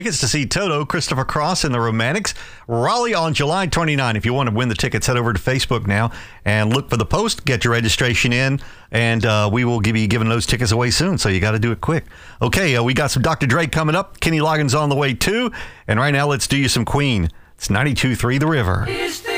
Tickets to see Toto, Christopher Cross, and the Romantics, Raleigh on July 29. If you want to win the tickets, head over to Facebook now and look for the post. Get your registration in, and we will be giving those tickets away soon, so you got to do it quick. Okay, we got some Dr. Dre coming up. Kenny Loggins on the way, too. And right now, let's do you some Queen. It's 92.3 The River.